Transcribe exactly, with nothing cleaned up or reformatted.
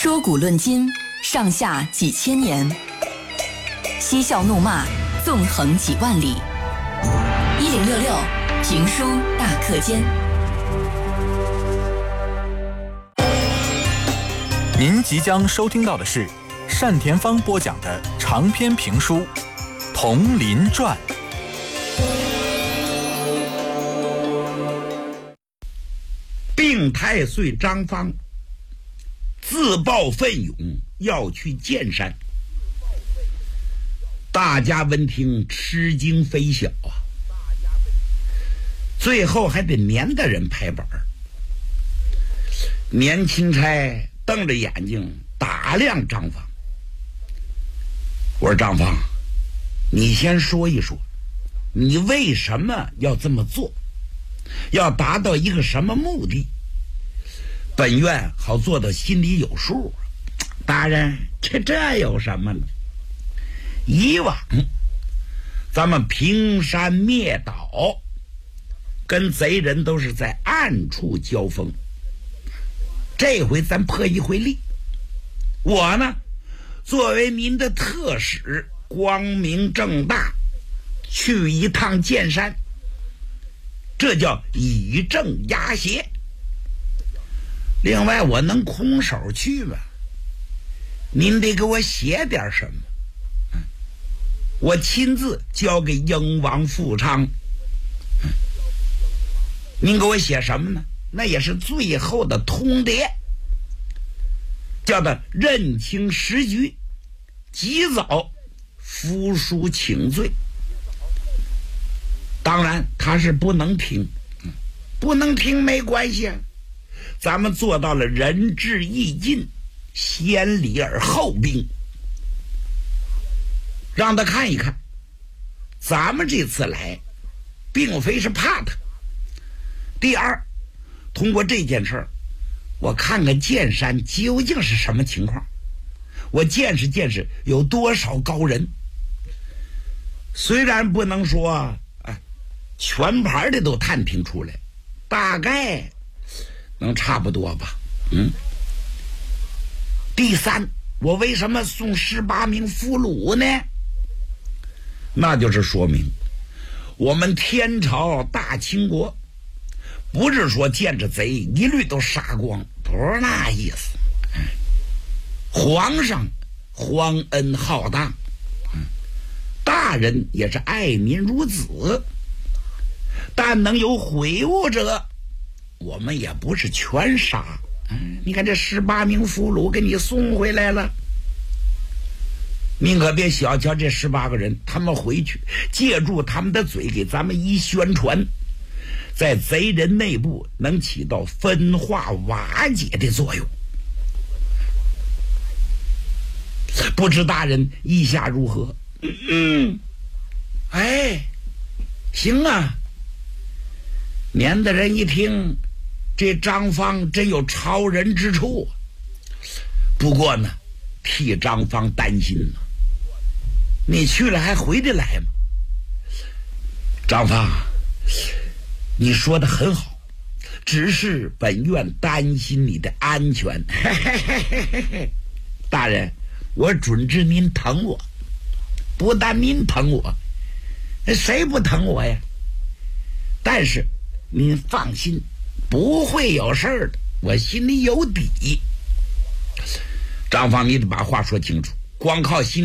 说古论今，上下几千年；嬉笑怒骂，纵横几万里。一零六六评书大课间。 您即将收听到的是单田芳播讲的长篇评书《铜林传》。 病太岁张方自报奋勇要去剑山，大家闻听吃惊非小啊！最后还得年大人拍板。年钦差瞪着眼睛打量张方，我说张方，你先说一说，你为什么要这么做？要达到一个什么目的？本院好做到心里有数。大人，这这有什么呢？以往咱们平山灭岛，跟贼人都是在暗处交锋，这回咱破一回例。我呢，作为您的特使，光明正大去一趟剑山，这叫以正压邪。另外，我能空手去吗？您得给我写点什么，我亲自交给英王富昌。您给我写什么呢？那也是最后的通牒，叫他认清时局，及早扶书请罪。当然他是不能听，不能听没关系啊，咱们做到了仁至义尽，先礼而后兵，让他看一看，咱们这次来并非是怕他。第二，通过这件事儿，我看看剑山究竟是什么情况，我见识见识有多少高人。虽然不能说哎，全盘的都探听出来，大概能差不多吧。嗯。第三，我为什么送十八名俘虏呢？那就是说明我们天朝大清国不是说见着贼一律都杀光，不是那意思。皇上皇恩浩荡，大人也是爱民如子，但能有悔悟者，我们也不是全杀。你看这十八名俘虏给你送回来了，您可别小瞧这十八个人，他们回去借助他们的嘴给咱们一宣传，在贼人内部能起到分化瓦解的作用。不知大人意下如何？嗯嗯，哎，行啊。年的人一听，这张方真有超人之处。不过呢，替张方担心了，你去了还回得来吗？张方，你说的很好，只是本院担心你的安全。嘿嘿嘿嘿嘿嘿，大人，我准知您疼我，不但您疼我，谁不疼我呀？但是您放心，不会有事儿的，我心里有底。张方，你得把话说清楚，光靠心